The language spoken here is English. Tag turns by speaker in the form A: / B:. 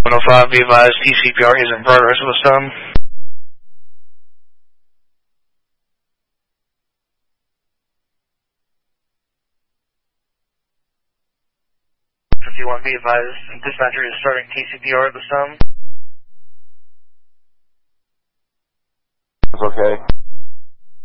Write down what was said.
A: 105, be advised, TCPR is in progress with some. 51, be advised, dispatcher is starting TCPR at the sum.
B: It's okay.